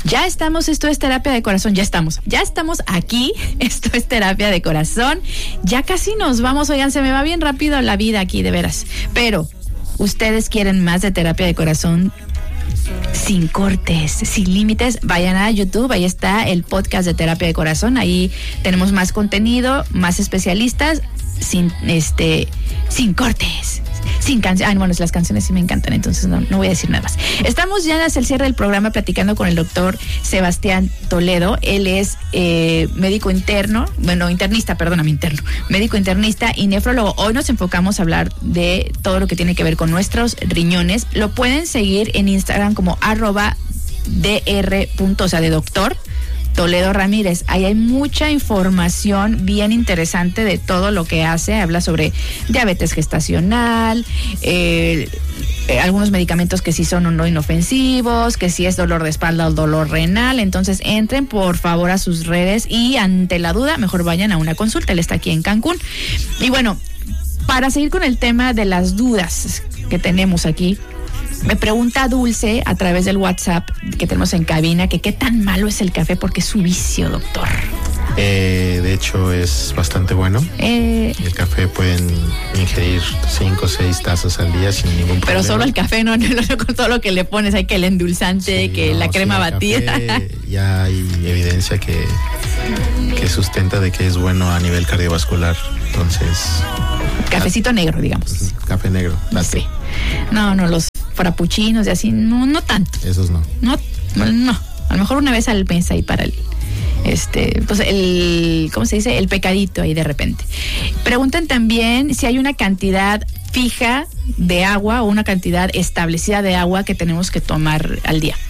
Ya estamos, esto es Terapia de Corazón, ya estamos aquí, esto es Terapia de Corazón, ya casi nos vamos, oigan, se me va bien rápido la vida aquí, de veras, pero ustedes quieren más de Terapia de Corazón, sin cortes, sin límites, vayan a YouTube, ahí está el podcast de Terapia de Corazón, ahí tenemos más contenido, más especialistas, sin cortes, sin canciones. Bueno, las canciones sí me encantan, entonces no voy a decir nada más. Estamos ya hacia el cierre del programa platicando con el doctor Sebastián Toledo. Él es médico internista y nefrólogo. Hoy nos enfocamos a hablar de todo lo que tiene que ver con nuestros riñones. Lo pueden seguir en Instagram como @dr. O sea, de doctor Toledo Ramírez. Ahí hay mucha información bien interesante de todo lo que hace. Habla sobre diabetes gestacional, algunos medicamentos que sí son o no inofensivos, que si es dolor de espalda o dolor renal. Entonces entren por favor a sus redes y ante la duda mejor vayan a una consulta. Él está aquí en Cancún. Y bueno, para seguir con el tema de las dudas que tenemos aquí, me pregunta Dulce a través del WhatsApp que tenemos en cabina que qué tan malo es el café porque es su vicio, doctor. De hecho es bastante bueno. El café pueden ingerir 5 o 6 tazas al día sin ningún problema. Pero solo el café, no con todo lo que le pones, hay que el endulzante, sí, que la crema batida. Ya hay evidencia que sustenta de que es bueno a nivel cardiovascular. Entonces, cafecito negro, digamos. Café negro, latte. Sí. No, los frappuccinos y así, no tanto. Esos no. No, a lo mejor una vez al mes ahí para pues ¿cómo se dice? El pecadito ahí de repente. Preguntan también si hay una cantidad fija de agua o una cantidad establecida de agua que tenemos que tomar al día.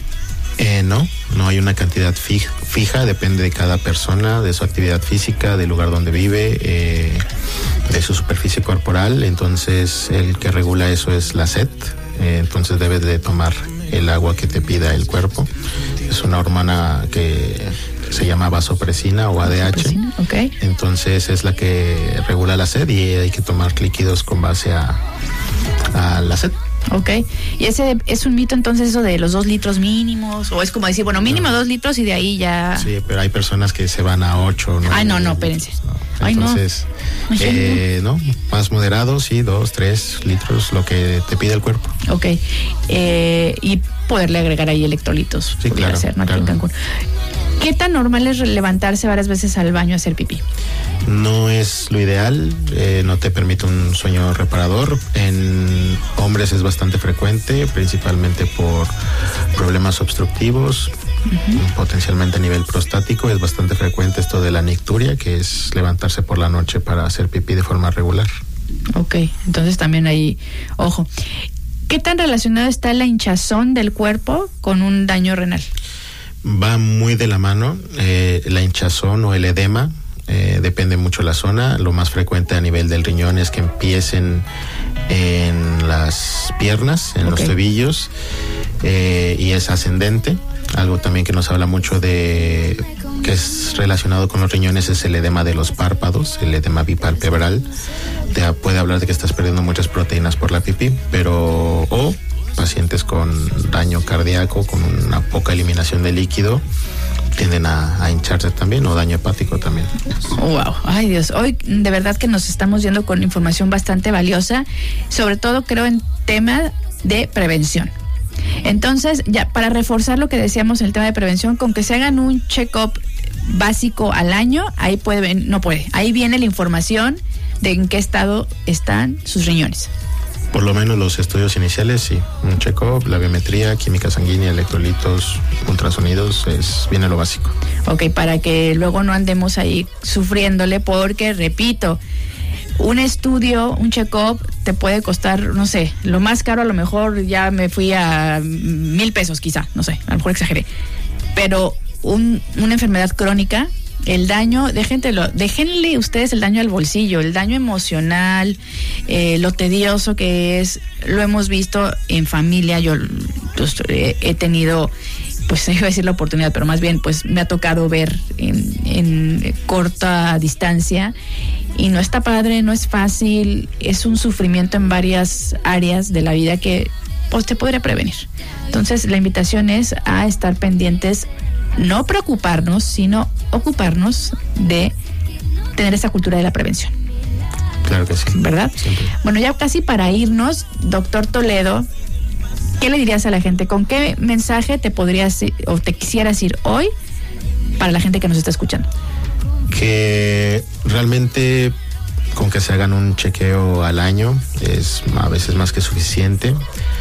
No hay una cantidad fija, depende de cada persona, de su actividad física, del lugar donde vive, de su superficie corporal. Entonces el que regula eso es la sed, entonces debes de tomar el agua que te pida el cuerpo. Es una hormona que se llama vasopresina o ADH. Okay. Entonces es la que regula la sed y hay que tomar líquidos con base a la sed. Ok, y ese es un mito entonces eso de los 2 litros mínimos, o es como decir, bueno, mínimo 2 litros y de ahí ya. Sí, pero hay personas que se van a 8, ¿no? Ay, no, espérense. No. Entonces, más moderado, sí, 2, 3 litros, lo que te pide el cuerpo. Ok, y poderle agregar ahí electrolitos, sí, pudiera ser, ¿no? Aquí en Cancún. ¿Qué tan normal es levantarse varias veces al baño a hacer pipí? No es lo ideal, no te permite un sueño reparador. En hombres es bastante frecuente, principalmente por problemas obstructivos, potencialmente a nivel prostático. Es bastante frecuente esto de la nicturia, que es levantarse por la noche para hacer pipí de forma regular. Ok, entonces también ahí, ojo. ¿Qué tan relacionado está la hinchazón del cuerpo con un daño renal? Va muy de la mano, la hinchazón o el edema. Depende mucho la zona. Lo más frecuente a nivel del riñón es que empiecen en las piernas, en los tobillos, y es ascendente. Algo también que nos habla mucho de que es relacionado con los riñones es el edema de los párpados, el edema bipalpebral. Te puede hablar de que estás perdiendo muchas proteínas por la pipí, o pacientes con daño cardíaco, con una poca eliminación de líquido, tienden a hincharse también, o daño hepático también. Wow, ay Dios, hoy de verdad que nos estamos yendo con información bastante valiosa, sobre todo creo en tema de prevención. Entonces, ya para reforzar lo que decíamos en el tema de prevención, con que se hagan un check-up básico al año, ahí ahí viene la información de en qué estado están sus riñones. Por lo menos los estudios iniciales, sí. Un check-up, la biometría, química sanguínea, electrolitos, ultrasonidos, viene lo básico. Ok, para que luego no andemos ahí sufriéndole, porque, repito, un estudio, un check-up te puede costar, no sé, lo más caro a lo mejor ya me fui a 1,000 pesos quizá, no sé, a lo mejor exageré. Pero una enfermedad crónica, el daño, déjenle ustedes el daño al bolsillo, el daño emocional, lo tedioso que es, lo hemos visto en familia. Yo he tenido, pues iba a decir la oportunidad, pero más bien pues me ha tocado ver en corta distancia, y no está padre, no es fácil, es un sufrimiento en varias áreas de la vida que pues te podría prevenir. Entonces la invitación es a estar pendientes no preocuparnos, sino ocuparnos de tener esa cultura de la prevención. Claro que sí. ¿Verdad? Siempre. Bueno, ya casi para irnos, doctor Toledo, ¿qué le dirías a la gente? ¿Con qué mensaje te podrías o te quisieras ir hoy para la gente que nos está escuchando? Que realmente con que se hagan un chequeo al año es a veces más que suficiente.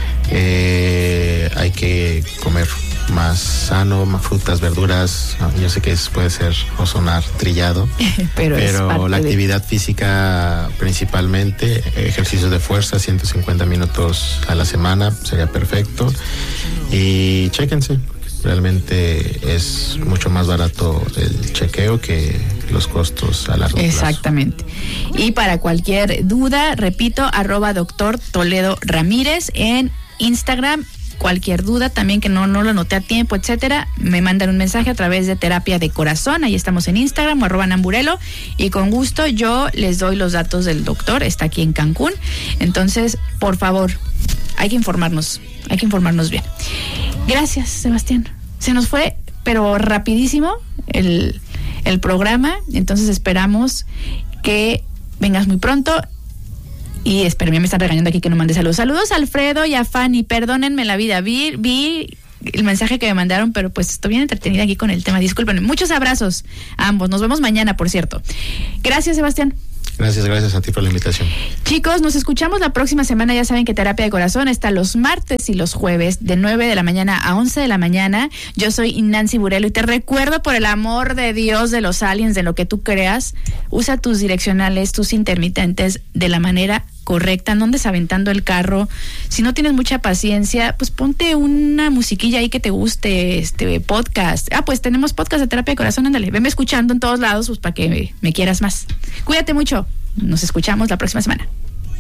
Hay que comer más sano, más frutas, verduras. Yo sé que puede ser o sonar trillado, pero la actividad física principalmente, ejercicios de fuerza, 150 minutos a la semana sería perfecto. Y chéquense, realmente es mucho más barato el chequeo que los costos a largo plazo. Exactamente. Y para cualquier duda, repito, @Dr. Toledo Ramírez en Instagram. Cualquier duda también que no lo anoté a tiempo, etcétera, me mandan un mensaje a través de Terapia de Corazón. Ahí estamos en Instagram, @Namburelo, y con gusto yo les doy los datos del doctor. Está aquí en Cancún. Entonces, por favor, hay que informarnos bien. Gracias, Sebastián. Se nos fue, pero rapidísimo el programa. Entonces esperamos que vengas muy pronto. Y espérenme, me están regañando aquí que no mande saludos. Saludos a Alfredo y a Fanny, perdónenme la vida. Vi el mensaje que me mandaron, pero pues estoy bien entretenida aquí con el tema. Disculpen. Muchos abrazos a ambos. Nos vemos mañana, por cierto. Gracias, Sebastián. Gracias a ti por la invitación. Chicos, nos escuchamos la próxima semana. Ya saben que Terapia de Corazón está los martes y los jueves de 9 de la mañana a 11 de la mañana. Yo soy Nancy Burelo y te recuerdo, por el amor de Dios, de los aliens, de lo que tú creas, usa tus direccionales, tus intermitentes de la manera correcta, no andes aventando el carro. Si no tienes mucha paciencia, pues ponte una musiquilla ahí que te guste, podcast. Pues tenemos podcast de Terapia de Corazón, ándale, venme escuchando en todos lados, pues para que me quieras más. Cuídate mucho, nos escuchamos la próxima semana.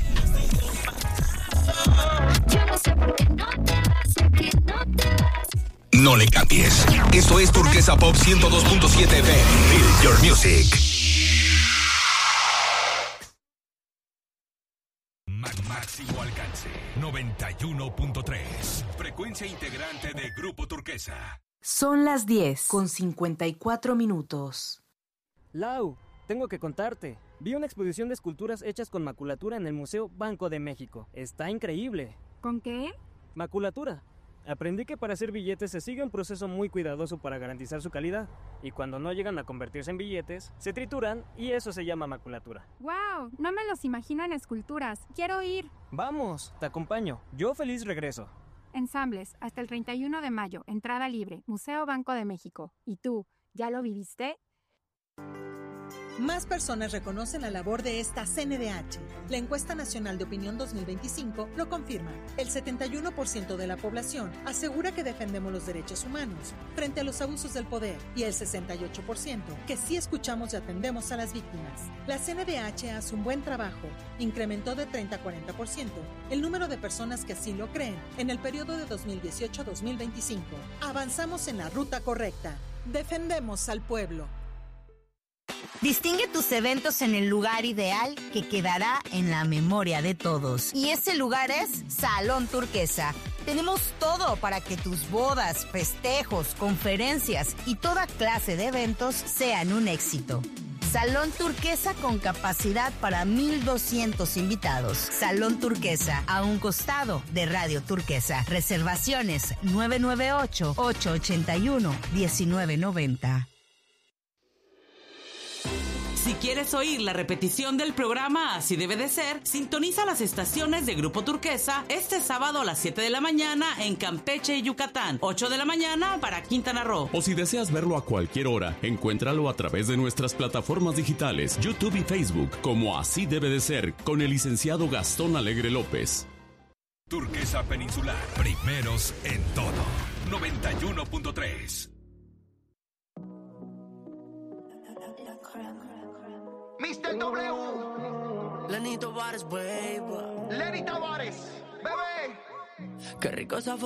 No le cambies. Esto es Turquesa Pop 102.7 FM. Feel your music. Máximo alcance 91.3. Frecuencia integrante de Grupo Turquesa. Son las 10:54. Lau, tengo que contarte. Vi una exposición de esculturas hechas con maculatura en el Museo Banco de México. Está increíble. ¿Con qué? Maculatura. Aprendí que para hacer billetes se sigue un proceso muy cuidadoso para garantizar su calidad. Y cuando no llegan a convertirse en billetes, se trituran y eso se llama maculatura. ¡Wow! No me los imagino en esculturas. ¡Quiero ir! Vamos, te acompaño. Yo feliz regreso. Ensambles, hasta el 31 de mayo. Entrada libre. Museo Banco de México. ¿Y tú, ya lo viviste? Más personas reconocen la labor de esta CNDH. La Encuesta Nacional de Opinión 2025 lo confirma. El 71% de la población asegura que defendemos los derechos humanos frente a los abusos del poder y el 68% que sí escuchamos y atendemos a las víctimas. La CNDH hace un buen trabajo. Incrementó de 30 a 40% el número de personas que así lo creen en el periodo de 2018 a 2025. Avanzamos en la ruta correcta. Defendemos al pueblo. Distingue tus eventos en el lugar ideal que quedará en la memoria de todos. Y ese lugar es Salón Turquesa. Tenemos todo para que tus bodas, festejos, conferencias y toda clase de eventos sean un éxito. Salón Turquesa con capacidad para 1,200 invitados. Salón Turquesa, a un costado de Radio Turquesa. Reservaciones 998-881-1990. Si quieres oír la repetición del programa Así Debe de Ser, sintoniza las estaciones de Grupo Turquesa este sábado a las 7 de la mañana en Campeche y Yucatán, 8 de la mañana para Quintana Roo. O si deseas verlo a cualquier hora, encuéntralo a través de nuestras plataformas digitales, YouTube y Facebook, como Así Debe de Ser, con el licenciado Gastón Alegre López. Turquesa Peninsular, primeros en todo. 91.3. Mr. W. Lenny Tavares, baby. Lenny Tavares, bebé. Qué rico esa foto.